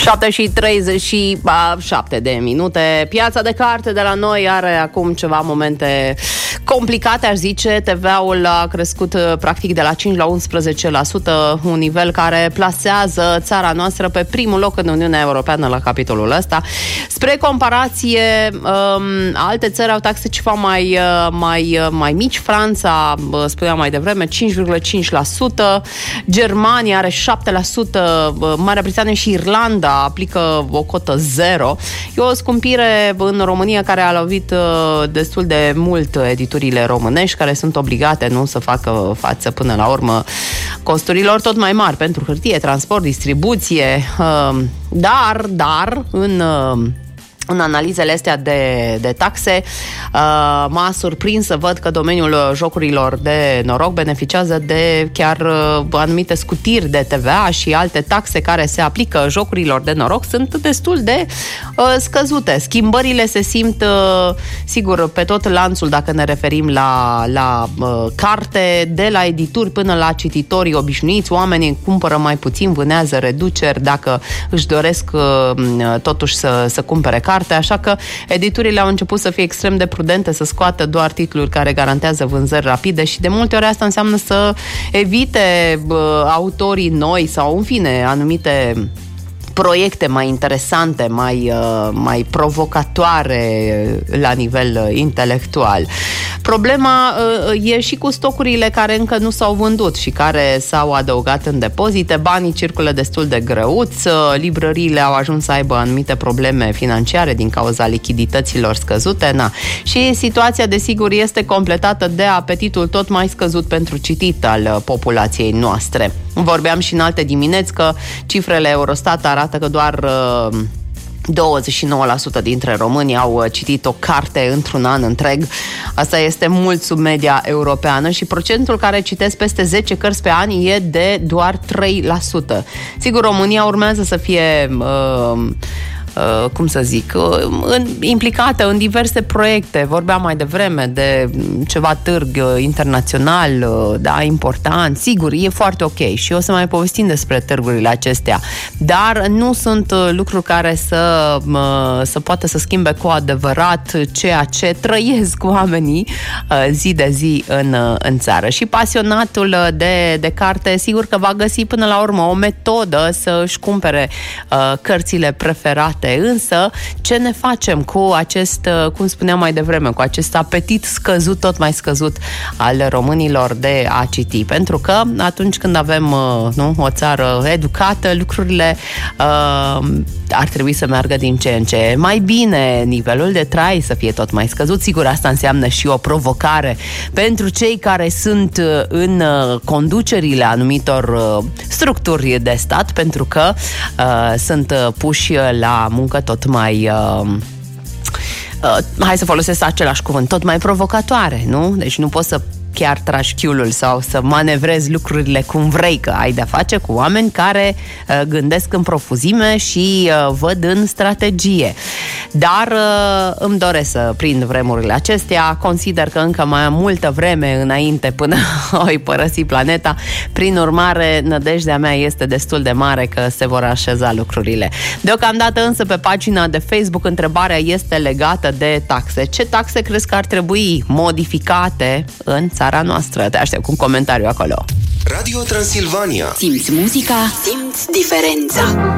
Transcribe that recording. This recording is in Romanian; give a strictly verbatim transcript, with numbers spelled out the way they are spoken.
șapte și treizeci și șapte de minute. Piața de carte de la noi are acum ceva momente complicate, aș zice. T V A-ul a crescut practic de la cinci la unsprezece la sută, un nivel care plasează țara noastră pe primul loc în Uniunea Europeană la capitolul ăsta. Spre comparație, alte țări au taxe ceva mai, mai, mai mici. Franța, spuneam mai devreme, cinci virgulă cinci la sută, Germania are șapte la sută, Marea Britanie și Irlanda aplică o cotă zero. E o scumpire în România care a lovit destul de mult editurile românești, care sunt obligate, nu, să facă față până la urmă costurilor tot mai mari pentru hârtie, transport, distribuție. Dar, dar, în... În analizele astea de, de taxe, uh, m-a surprins să văd că domeniul jocurilor de noroc beneficiază de chiar uh, anumite scutiri de T V A și alte taxe care se aplică jocurilor de noroc sunt destul de uh, scăzute. Schimbările se simt, uh, sigur, pe tot lanțul, dacă ne referim la, la uh, carte, de la edituri până la cititorii obișnuiți. Oamenii cumpără mai puțin, vânează reduceri dacă își doresc uh, totuși să, să cumpere carte. Așa că editurile au început să fie extrem de prudente, să scoată doar titluri care garantează vânzări rapide și de multe ori asta înseamnă să evite bă, autorii noi sau, în fine, anumite proiecte mai interesante, mai, mai provocatoare la nivel intelectual. Problema e și cu stocurile care încă nu s-au vândut și care s-au adăugat în depozite. Banii circulă destul de greuți, librăriile au ajuns să aibă anumite probleme financiare din cauza lichidităților scăzute. Na. Și situația, desigur, este completată de apetitul tot mai scăzut pentru citit al populației noastre. Vorbeam și în alte dimineți că cifrele Eurostat arată că doar uh, douăzeci și nouă la sută dintre români au citit o carte într-un an întreg. Asta este mult sub media europeană și procentul care citesc peste zece cărți pe an e de doar trei la sută. Sigur, România urmează să fie... Uh, Uh, cum să zic, uh, în, implicată în diverse proiecte. Vorbeam mai devreme de ceva târg uh, internațional, uh, da, important. Sigur, e foarte ok și o să mai povestim despre târgurile acestea, dar nu sunt uh, lucruri care să, uh, să poată să schimbe cu adevărat ceea ce trăiesc oamenii uh, zi de zi în, uh, în țară. Și pasionatul de, de carte, sigur că va găsi până la urmă o metodă să își cumpere uh, cărțile preferate. Însă, ce ne facem cu acest, cum spuneam mai devreme, cu acest apetit scăzut, tot mai scăzut al românilor de a citi? Pentru că atunci când avem nu, o țară educată, lucrurile uh, ar trebui să meargă din ce în ce mai bine, nivelul de trai să fie tot mai scăzut. Sigur, asta înseamnă și o provocare pentru cei care sunt în conducerile anumitor structuri de stat, pentru că uh, sunt puși la muncă tot mai... Uh, uh, hai să folosesc același cuvânt, tot mai provocatoare, nu? Deci nu poți să chiar tragi chiulul sau să manevrezi lucrurile cum vrei, că ai de-a face cu oameni care uh, gândesc în profuzime și uh, văd în strategie. Dar uh, îmi doresc să prind vremurile acestea, consider că încă mai am multă vreme înainte până oi părăsi planeta, prin urmare nădejdea mea este destul de mare că se vor așeza lucrurile. Deocamdată însă pe pagina de Facebook întrebarea este legată de taxe. Ce taxe crezi că ar trebui modificate în țara noastră? Te aștept cu un comentariu acolo. Radio Transilvania. Simți muzica, simți diferența.